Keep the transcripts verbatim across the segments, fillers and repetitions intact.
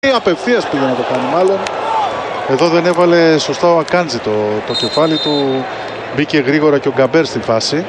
Απευθείας πήγε να το κάνει μάλλον. Εδώ δεν έβαλε σωστά ο Ακάντζη το, το κεφάλι του. Μπήκε γρήγορα και ο Γκαμπέρ στη φάση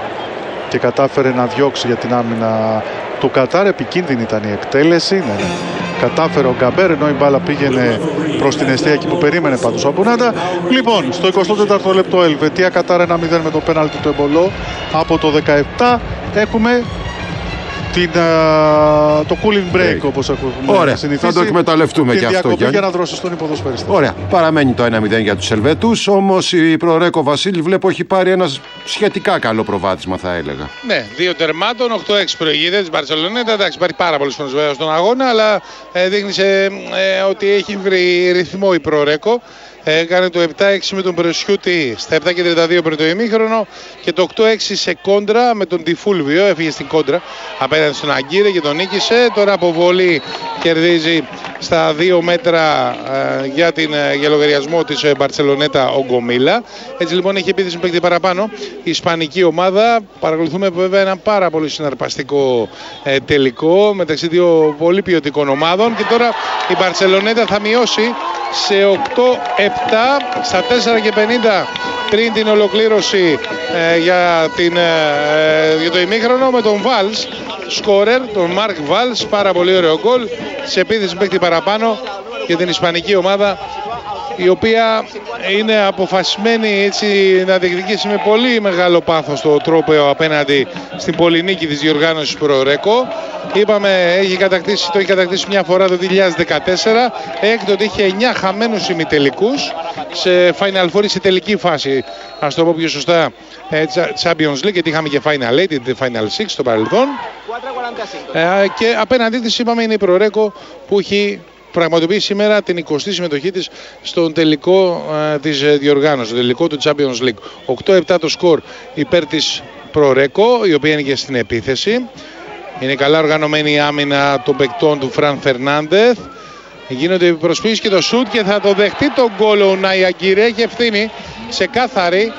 και κατάφερε να διώξει για την άμυνα του Κατάρ. Επικίνδυνη ήταν η εκτέλεση. Ναι, ναι. Κατάφερε ο Γκαμπέρ ενώ η μπάλα πήγαινε προς την αιστεία εκεί που περίμενε πάντως ο Αμπουνάντα. Λοιπόν, στο εικοστό τέταρτο λεπτό Ελβετία Κατάρ ένα μηδέν με το πέναλτι του Εμπολό. Από το δεκαεπτά έχουμε την, uh, το cooling break, όπως έχουμε Ωραία, συνηθίσει. θα το εκμεταλλευτούμε και αυτό, Γιάννη. Για να δρώσει στον υποδοσφαιριστή. Ωραία, παραμένει το ένα μηδέν για τους Ελβετούς. Όμως η Προρέκο Βασίλη βλέπω έχει πάρει ένα σχετικά καλό προβάδισμα, θα έλεγα. Ναι, δύο τερμάτων, οκτώ έξι προηγείται της Μπαρσελονέτα. Εντάξει, υπάρχει πάρα πολύ χρόνος βέβαια στον αγώνα, αλλά ε, δείχνει ε, ότι έχει βρει ρυθμό η Προρέκο. Έκανε το επτά έξι με τον Πρεσιούτη στα επτά και τριάντα δύο πριν το ημίχρονο και το οκτώ έξι σε κόντρα με τον Τιφούλβιο. Έφυγε στην κόντρα απέναντι στον Αγκύρε και τον νίκησε. Τώρα αποβολή κερδίζει στα δύο μέτρα ε, για, την, ε, για λογαριασμό της ε, Μπαρσελονέτα ο Γκομίλα. Έτσι λοιπόν έχει επίθεση με παίκτη παραπάνω η ισπανική ομάδα. Παρακολουθούμε βέβαια ένα πάρα πολύ συναρπαστικό ε, τελικό μεταξύ δύο πολύ ποιοτικών ομάδων. Και τώρα η Μπαρσελονέτα θα μειώσει σε οκτώ επτά στα τέσσερα και πενήντα πριν την ολοκλήρωση ε, για, την, ε, για το ημίχρονο με τον Βάλς σκόρερ, τον Μάρκ Βάλς. Πάρα πολύ ωραίο γκολ σε επίθεση παίκτη παραπάνω για την ισπανική ομάδα, η οποία είναι αποφασισμένη έτσι να διεκδικήσει με πολύ μεγάλο πάθος το τρόπαιο απέναντι στην πολυνίκη της διοργάνωσης Προρέκο. Είπαμε, έχει κατακτήσει, το έχει κατακτήσει μια φορά το δύο χιλιάδες δεκατέσσερα. Έκτοτε είχε εννιά χαμένους ημιτελικούς σε Final Four, σε τελική φάση, ας το πω πιο σωστά, Champions League, γιατί είχαμε και Final Eight, Final Six στο παρελθόν. Ε, και απέναντί της είπαμε είναι η Προρέκο που έχει πραγματοποιεί σήμερα την εικοστή συμμετοχή της στον τελικό ε, της διοργάνωσης, στον τελικό του Champions League. οκτώ επτά το σκορ υπέρ της Προρέκο, η οποία είναι και στην επίθεση. Είναι καλά οργανωμένη η άμυνα των παικτών του Φραν Φερνάντεθ. Γίνονται οι προσπίσεις και το σουτ και θα το δεχτεί τον γκολ ο Ουνάι Αγκύρε. Έχει ευθύνη ξεκάθαρη.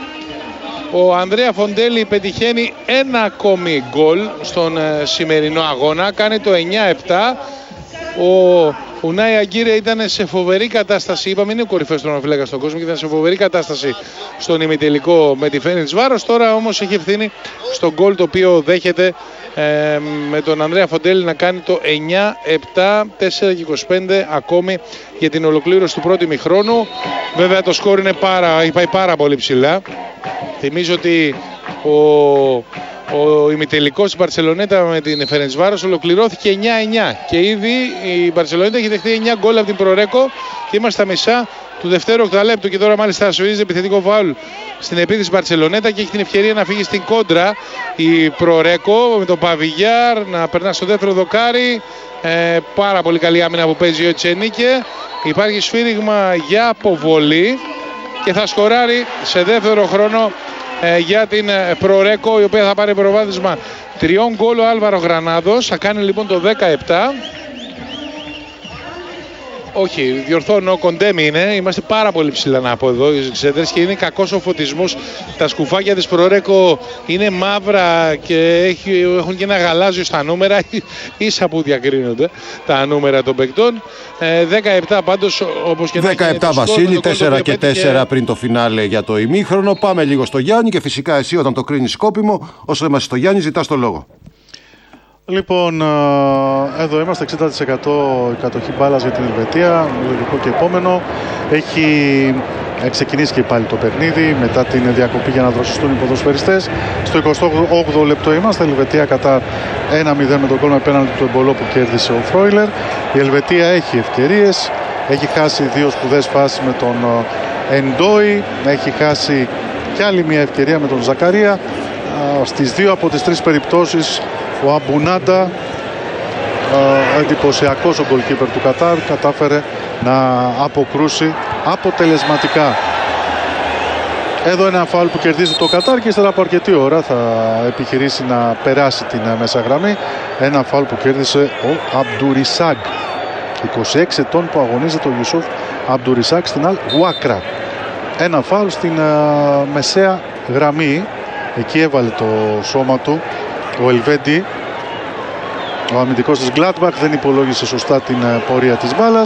Ο Ανδρέα Φοντέλη πετυχαίνει ένα ακόμη γκολ στον ε, σημερινό αγώνα. Κάνει το εννιά επτά. Ο Ουνάι Αγκύρε ήταν σε φοβερή κατάσταση. Είπαμε, είναι ο κορυφαίος τερματοφύλακας στον κόσμο και ήταν σε φοβερή κατάσταση στον ημιτελικό με τη Φέρεντσβάρος. Τώρα όμως έχει ευθύνη στον γκολ το οποίο δέχεται ε, με τον Ανδρέα Φοντέλη να κάνει το εννιά επτά, τέσσερα και είκοσι πέντε ακόμη για την ολοκλήρωση του πρώτου ημιχρόνου. Βέβαια το σκορ είναι πάρα, πάει πάρα πολύ ψηλά. Θυμίζω ότι ο Ο ημιτελικός της Μπαρσελονέτα με την Φερεντσβάρος ολοκληρώθηκε εννιά εννιά και ήδη η Μπαρσελονέτα έχει δεχτεί εννιά γκολ από την Προρέκο και είμαστε στα μισά του δευτέρου οκταλέπτου. Και τώρα μάλιστα ασφαλίζει επιθετικό φάουλ στην επίθεση Μπαρσελονέτα και έχει την ευκαιρία να φύγει στην κόντρα η Προρέκο με τον Παβιγιάρ να περνά στο δεύτερο δοκάρι. Ε, πάρα πολύ καλή άμυνα που παίζει ο Τσενίκε. Υπάρχει σφύριγμα για αποβολή και θα σκοράρει σε δεύτερο χρόνο για την Προρέκο, η οποία θα πάρει προβάδισμα τριών γκολ ο Άλβαρο Γρανάδος. Θα κάνει λοιπόν το δεκαεπτά. Όχι, διορθώνω, Κοντέμι είναι. Είμαστε πάρα πολύ ψηλά να πω εδώ και είναι κακός ο φωτισμός. Τα σκουφάκια της Προρέκο είναι μαύρα και έχουν και ένα γαλάζιο στα νούμερα. Ίσα που διακρίνονται τα νούμερα των παικτών. ε, δεκαεπτά πάντως, όπως και δεκαεπτά Βασίλη, τέσσερα και τέσσερα πριν το φινάλε για το ημίχρονο. Πάμε λίγο στο Γιάννη και φυσικά εσύ όταν το κρίνεις σκόπιμο, όσο είμαστε στο Γιάννη ζητάς το λόγο. Λοιπόν, εδώ είμαστε εξήντα τοις εκατό η κατοχή μπάλας για την Ελβετία, λογικό και επόμενο. Έχει ξεκινήσει και πάλι το παιχνίδι μετά την διακοπή για να δροσιστούν οι ποδοσφαιριστές. Στο εικοστό όγδοο λεπτό είμαστε, Ελβετία κατά ένα μηδέν με τον γκολ με πέναλτι του Εμπολό που κέρδισε ο Φρόιλερ. Η Ελβετία έχει ευκαιρίες, έχει χάσει δύο σπουδαίες φάσεις με τον Εντόι, έχει χάσει κι άλλη μια ευκαιρία με τον Ζακαρία. Στις δύο από τις τρεις περιπτώσεις ο Αμπουνάντα, εντυπωσιακός ο γκολκίπερ του Κατάρ, κατάφερε να αποκρούσει αποτελεσματικά. Εδώ ένα φάουλ που κερδίζει το Κατάρ και ύστερα από αρκετή ώρα θα επιχειρήσει να περάσει την μέσα γραμμή. Ένα φάουλ που κέρδισε ο Αμπντουρισάγκ, είκοσι έξι ετών, που αγωνίζεται ο Ιουσούφ Αμπντουρισάγκ στην Αλ Ουάκρα. Ένα φάουλ στην uh, μεσαία γραμμή. Εκεί έβαλε το σώμα του ο Ελβέντι. Ο αμυντικός της Gladbach δεν υπολόγισε σωστά την πορεία της μπάλας.